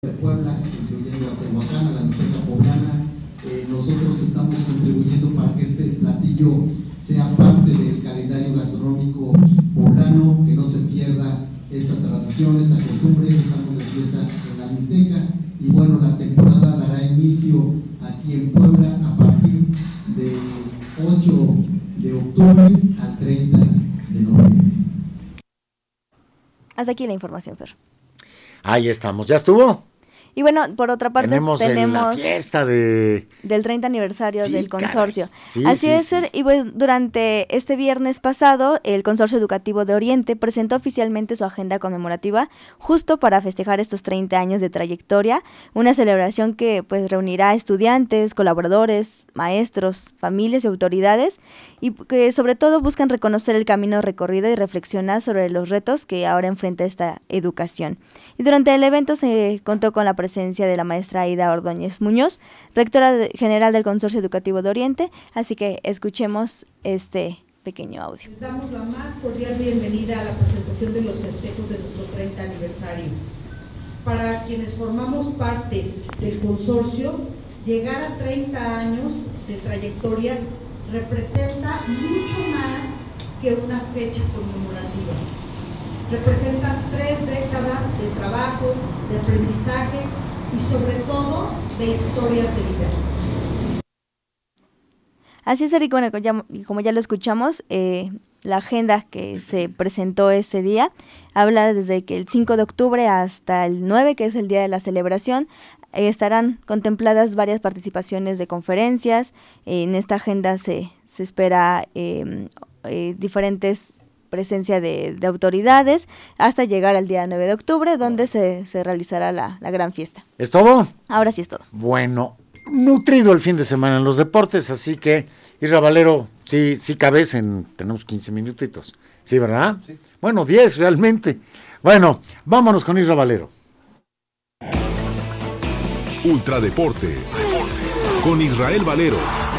de Puebla, incluyendo a Tehuacán, a la Mixteca poblana. Nosotros estamos contribuyendo para que este platillo sea parte del calendario gastronómico poblano, que no se pierda esta tradición, esta costumbre. Estamos de fiesta en la Mixteca y bueno, la temporada dará inicio aquí en Puebla a partir del 8 de octubre al 30 de noviembre. Hasta aquí la información, Fer. Ahí estamos, ¿ya estuvo? Y bueno, por otra parte, tenemos la fiesta del 30 aniversario del consorcio. Sí, Así es, Fer, y pues durante este viernes pasado, el Consorcio Educativo de Oriente presentó oficialmente su agenda conmemorativa justo para festejar estos 30 años de trayectoria, una celebración que pues reunirá a estudiantes, colaboradores, maestros, familias y autoridades, y que sobre todo buscan reconocer el camino recorrido y reflexionar sobre los retos que ahora enfrenta esta educación. Y durante el evento se contó con la presencia de la maestra Aida Ordóñez Muñoz, rectora general del Consorcio Educativo de Oriente, así que escuchemos este pequeño audio. Les damos la más cordial bienvenida a la presentación de los festejos de nuestro 30 aniversario. Para quienes formamos parte del consorcio, llegar a 30 años de trayectoria representa mucho más que una fecha conmemorativa. Representan 3 décadas de trabajo, de aprendizaje y sobre todo de historias de vida. Así es, Eric, bueno, como ya lo escuchamos, la agenda que se presentó ese día habla desde que el 5 de octubre hasta el 9, que es el día de la celebración, estarán contempladas varias participaciones de conferencias. En esta agenda se espera diferentes presencia de autoridades hasta llegar al día 9 de octubre, donde se realizará la gran fiesta. ¿Es todo? Ahora sí es todo. Bueno, nutrido el fin de semana en los deportes, así que, Isra Valero, sí cabes tenemos 15 minutitos, ¿sí, verdad? Sí. Bueno, 10 realmente. Bueno, vámonos con Isra Valero. Ultradeportes con Israel Valero.